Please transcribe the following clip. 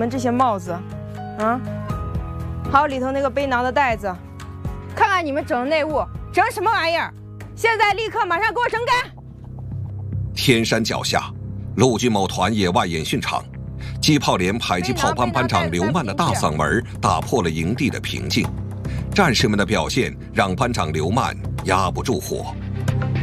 们这些帽子，啊，还有里头那个背囊的袋子，看看你们整的内务，整什么玩意儿？现在立刻马上给我整改！ 天山脚下，陆军某团野外演训场，机炮连迫击炮班班长刘曼的大嗓门打破了营地的平静。战士们的表现让班长刘曼压不住火。